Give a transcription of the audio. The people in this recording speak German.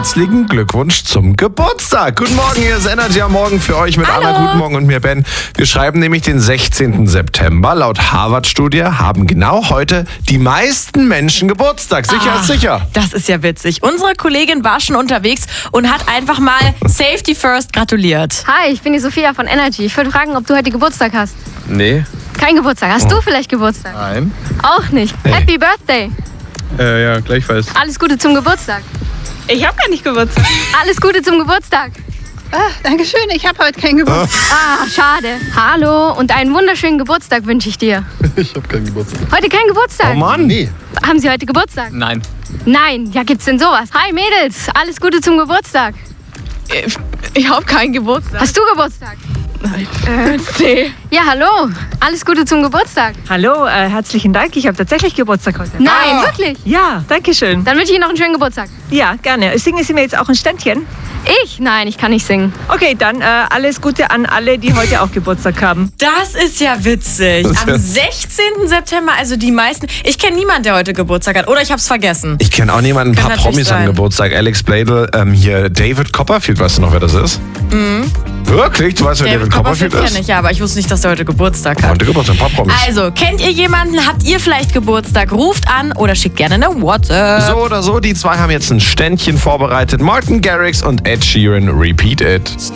herzlichen Glückwunsch zum Geburtstag. Guten Morgen, hier ist Energy am Morgen für euch mit Hallo. Anna. Guten Morgen und mir, Ben. Wir schreiben nämlich den 16. September. Laut Harvard-Studie haben genau heute die meisten Menschen Geburtstag. Sicher ist sicher. Das ist ja witzig. Unsere Kollegin war schon unterwegs und hat einfach mal Safety First gratuliert. Hi, ich bin die Sophia von Energy. Ich wollte fragen, ob du heute Geburtstag hast. Nee. Kein Geburtstag. Hast du vielleicht Geburtstag? Nein. Auch nicht. Nee. Happy Birthday. Ja, gleichfalls. Alles Gute zum Geburtstag. Ich habe gar nicht Geburtstag. Alles Gute zum Geburtstag. Dankeschön, ich habe heute keinen Geburtstag. Schade. Hallo und einen wunderschönen Geburtstag wünsche ich dir. Ich habe keinen Geburtstag. Heute kein Geburtstag? Oh Mann. Nee. Haben Sie heute Geburtstag? Nein. Nein. Ja, gibt's denn sowas? Hi Mädels, alles Gute zum Geburtstag. Ich habe keinen Geburtstag. Hast du Geburtstag? Nee. Ja, hallo. Alles Gute zum Geburtstag. Hallo, herzlichen Dank. Ich habe tatsächlich Geburtstag heute. Nein, wirklich? Ja, danke schön. Dann wünsche ich Ihnen noch einen schönen Geburtstag. Ja, gerne. Singen Sie mir jetzt auch ein Ständchen? Ich? Nein, ich kann nicht singen. Okay, dann alles Gute an alle, die heute auch Geburtstag haben. Das ist ja witzig. Am 16. September, also die meisten. Ich kenne niemanden, der heute Geburtstag hat. Oder ich habe es vergessen. Ich kenne auch niemanden, ein Kann paar natürlich Promis am sein. Geburtstag. Alex Bladel, hier David Copperfield, weißt du noch, wer das ist? Wirklich? Du weißt, wer David Copperfield kenne ist? ich, ja, aber ich wusste nicht, dass er heute Geburtstag hat. Heute Geburtstag, ein paar Promis. Also, kennt ihr jemanden? Habt ihr vielleicht Geburtstag? Ruft an oder schickt gerne eine WhatsApp. So oder so, die zwei haben jetzt ein Ständchen vorbereitet. Martin Garrix und Ed Sheeran, Repeat It.